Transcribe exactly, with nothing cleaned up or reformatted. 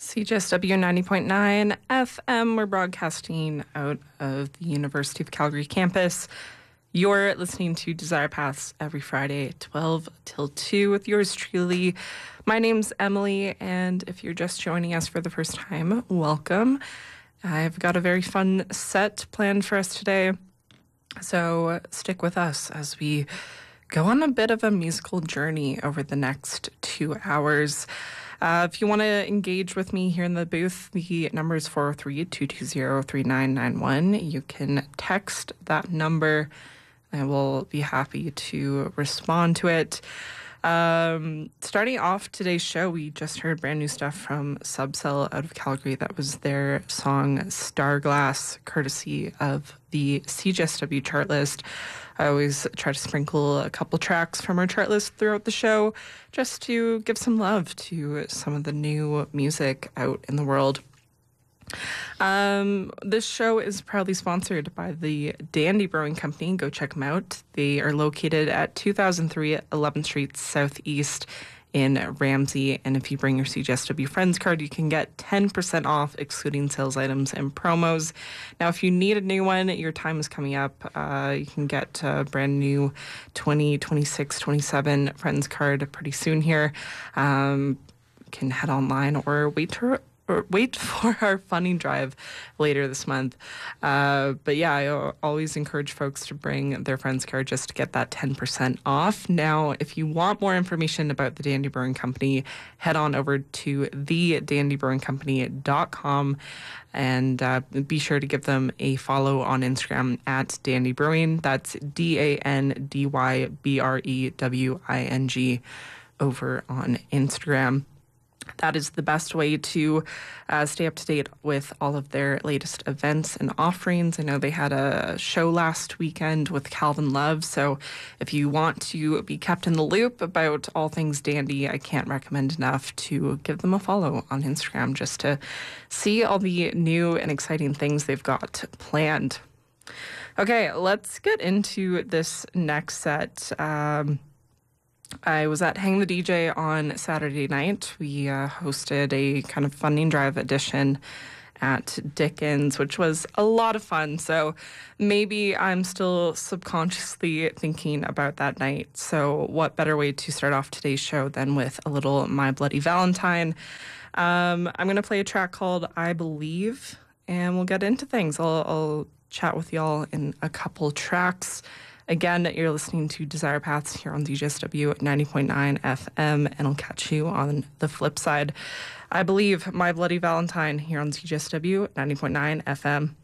C J S W ninety point nine F M. We're broadcasting out of the University of Calgary campus. You're listening to Desire Paths every Friday, twelve till two, with yours truly. My name's Emily, and if you're just joining us for the first time, welcome. I've got a very fun set planned for us today, so stick with us as we go on a bit of a musical journey over the next two hours. Uh, if you want to engage with me here in the booth, the number is four oh three, two two zero, three nine nine one. You can text that number. I will be happy to respond to it. Um, starting off today's show, we just heard brand new stuff from Subcell out of Calgary. That was their song Starglass, courtesy of the C J S W chart list. I always try to sprinkle a couple tracks from our chart list throughout the show just to give some love to some of the new music out in the world. Um, this show is proudly sponsored by the Dandy Brewing Company. Go check them out. They are located at two thousand three eleventh Street Southeast in Ramsey. And if you bring your C J S W Friends card, you can get ten percent off, excluding sales items and promos. Now, if you need a new one, your time is coming up. Uh, you can get a brand new twenty, twenty-six, twenty-seven Friends card pretty soon here. Um, you can head online or wait to Or wait for our funding drive later this month. Uh, but yeah, I always encourage folks to bring their friends card just to get that ten percent off. Now, if you want more information about the Dandy Brewing Company, head on over to the dandy brewing company dot com and uh, be sure to give them a follow on Instagram at Dandy Brewing. That's D A N D Y B R E W I N G over on Instagram. That is the best way to uh, stay up to date with all of their latest events and offerings. I know they had a show last weekend with Calvin Love, so if you want to be kept in the loop about all things Dandy, I can't recommend enough to give them a follow on Instagram just to see all the new and exciting things they've got planned. Okay, let's get into this next set. Um... I was at Hang the D J on Saturday night. We uh, hosted a kind of funding drive edition at Dickens, which was a lot of fun. So maybe I'm still subconsciously thinking about that night. So what better way to start off today's show than with a little My Bloody Valentine? Um, I'm going to play a track called I Believe, and we'll get into things. I'll, I'll chat with y'all in a couple tracks. Again, you're listening to Desire Paths here on D J S W ninety point nine F M, and I'll catch you on the flip side. I Believe, My Bloody Valentine here on D J S W ninety point nine F M.